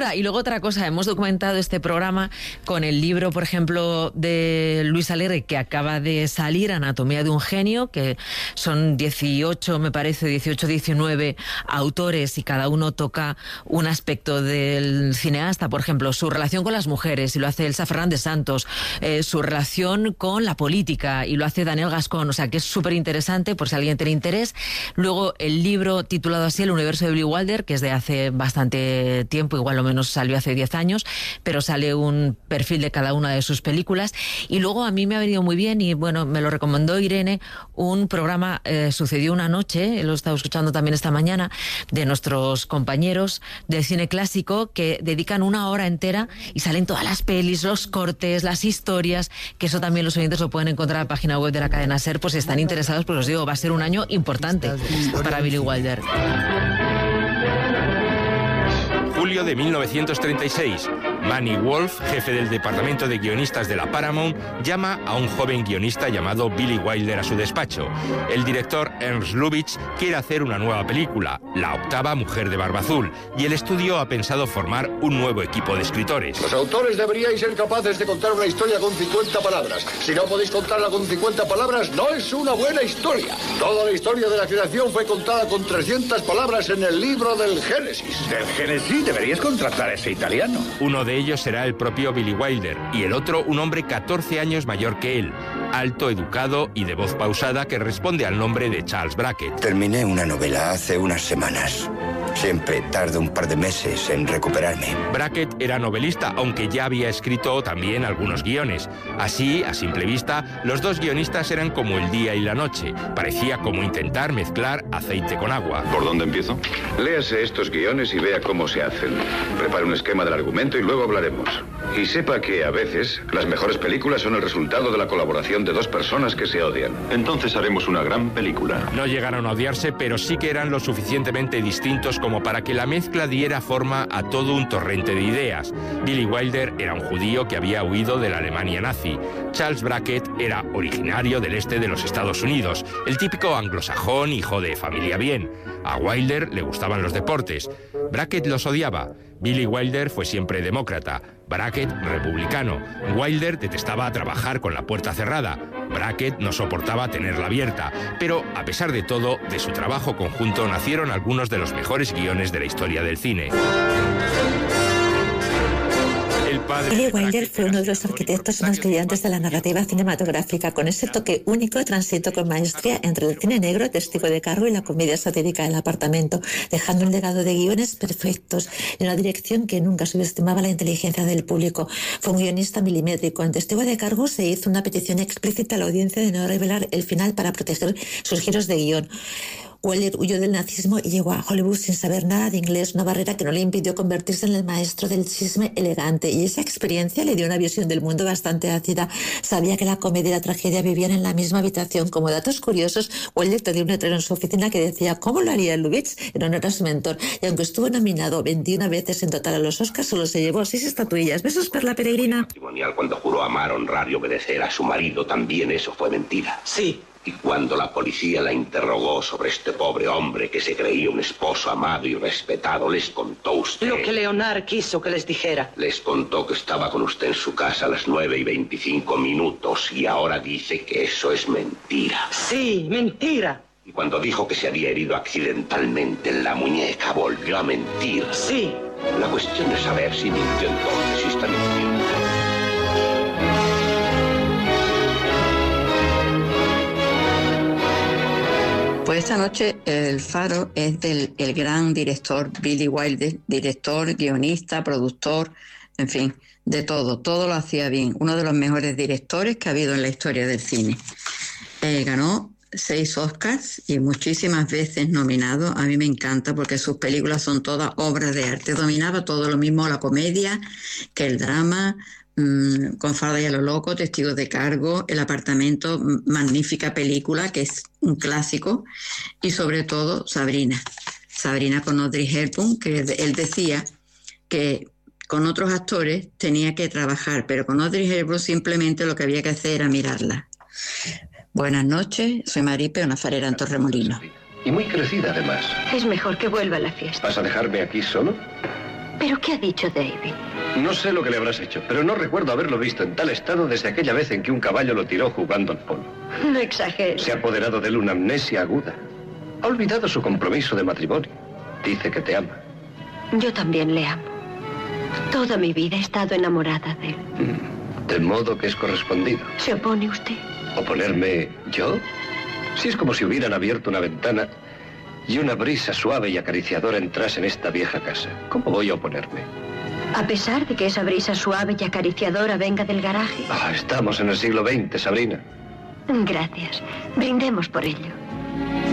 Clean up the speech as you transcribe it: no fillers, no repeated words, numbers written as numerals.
película. Y luego otra cosa, hemos documentado este programa con el libro, por ejemplo, de Luis Alegre, que acaba de salir, Anatomía de un genio, que son 18, me parece, 19 autores, y cada uno toca un aspecto del cineasta. Por ejemplo, su relación con las mujeres, y lo hace Elsa Fernández Santos, su relación con la política, y lo hace Daniel Gascón. O sea, que es súper interesante por si a alguien tiene interés. Luego, el libro titulado así, El universo de Billy Wilder, que es de hace bastante tiempo, igual lo menos salió hace 10 años, pero sale un perfil de cada una de sus películas. Y luego a mí me ha venido muy bien, y bueno, me lo recomendó Irene, un programa, Sucedió una noche, lo he estado escuchando también esta mañana, de nuestros compañeros del cine clásico, que dedican una hora entera y salen todas las pelis, los cortes, las historias, que eso también los oyentes lo pueden encontrar en la página web de la cadena SER, pues si están interesados, pues os digo, va a ser un año importante para Billy Wilder. Julio de 1936. Manny Wolf, jefe del departamento de guionistas de la Paramount, llama a un joven guionista llamado Billy Wilder a su despacho. El director Ernst Lubitsch quiere hacer una nueva película, La octava mujer de barba azul, y el estudio ha pensado formar un nuevo equipo de escritores. Los autores deberíais ser capaces de contar una historia con 50 palabras. Si no podéis contarla con 50 palabras, no es una buena historia. Toda la historia de la creación fue contada con 300 palabras en el libro del Génesis. ¿Del Génesis? Deberíais contratar a ese italiano. Uno de ellos será el propio Billy Wilder, y el otro un hombre 14 años mayor que él, alto, educado y de voz pausada, que responde al nombre de Charles Brackett. Terminé una novela hace unas semanas. Siempre tardo un par de meses en recuperarme. Brackett era novelista, aunque ya había escrito también algunos guiones. Así, a simple vista, los dos guionistas eran como el día y la noche. Parecía como intentar mezclar aceite con agua. ¿Por dónde empiezo? Léase estos guiones y vea cómo se hacen. Prepare un esquema del argumento y luego hablaremos. Y sepa que, a veces, las mejores películas son el resultado de la colaboración de dos personas que se odian. Entonces haremos una gran película. No llegaron a odiarse, pero sí que eran lo suficientemente distintos como para que la mezcla diera forma a todo un torrente de ideas. Billy Wilder era un judío que había huido de la Alemania nazi. Charles Brackett era originario del este de los Estados Unidos, el típico anglosajón, hijo de familia bien. A Wilder le gustaban los deportes. Brackett los odiaba. Billy Wilder fue siempre demócrata, Brackett republicano. Wilder detestaba trabajar con la puerta cerrada. Brackett no soportaba tenerla abierta. Pero, a pesar de todo, de su trabajo conjunto nacieron algunos de los mejores guiones de la historia del cine. Billy Wilder fue uno de los arquitectos más brillantes de la narrativa cinematográfica, con ese toque único, transito con maestría entre el cine negro, Testigo de cargo, y la comedia satírica del apartamento, dejando un legado de guiones perfectos y una dirección que nunca subestimaba la inteligencia del público. Fue un guionista milimétrico. En Testigo de cargo se hizo una petición explícita a la audiencia de no revelar el final para proteger sus giros de guión. Wilder huyó del nazismo y llegó a Hollywood sin saber nada de inglés, una barrera que no le impidió convertirse en el maestro del chisme elegante, y esa experiencia le dio una visión del mundo bastante ácida. Sabía que la comedia y la tragedia vivían en la misma habitación. Como datos curiosos, Wilder tenía un letrero en su oficina que decía ¿cómo lo haría Lubitsch? En honor a su mentor, y aunque estuvo nominado 21 veces en total a los Oscars, solo se llevó 6 estatuillas. ¿Besos, Perla Peregrina? Cuando juró amar, honrar y obedecer a su marido, también eso fue mentira. Sí. Y cuando la policía la interrogó sobre este pobre hombre que se creía un esposo amado y respetado, les contó usted... Lo que Leonard quiso que les dijera. Les contó que estaba con usted en su casa a las 9:25, y ahora dice que eso es mentira. Sí, mentira. Y cuando dijo que se había herido accidentalmente en la muñeca, volvió a mentir. Sí. La cuestión es saber si mintió entonces, si está mintiendo. Pues esta noche El Faro es del el gran director Billy Wilder, director, guionista, productor, en fin, de todo. Todo lo hacía bien. Uno de los mejores directores que ha habido en la historia del cine. Ganó 6 Oscars y muchísimas veces nominado. A mí me encanta porque sus películas son todas obras de arte. Dominaba todo, lo mismo la comedia que el drama. Con Farda y a lo loco, Testigos de cargo, El apartamento, magnífica película que es un clásico, y sobre todo Sabrina con Audrey Hepburn, que él decía que con otros actores tenía que trabajar, pero con Audrey Hepburn simplemente lo que había que hacer era mirarla. Buenas noches, soy Maripe, una farera en Torremolinos. Y muy crecida además. Es mejor que vuelva a la fiesta. ¿Vas a dejarme aquí solo? ¿Pero qué ha dicho David? No sé lo que le habrás hecho, pero no recuerdo haberlo visto en tal estado desde aquella vez en que un caballo lo tiró jugando al polo. No exageres. Se ha apoderado de él una amnesia aguda. Ha olvidado su compromiso de matrimonio. Dice que te ama. Yo también le amo. Toda mi vida he estado enamorada de él. De modo que es correspondido. ¿Se opone usted? ¿Oponerme yo? Si es como si hubieran abierto una ventana y una brisa suave y acariciadora entrase en esta vieja casa. ¿Cómo voy a oponerme? A pesar de que esa brisa suave y acariciadora venga del garaje. Estamos en el siglo XX, Sabrina. Gracias. Brindemos por ello.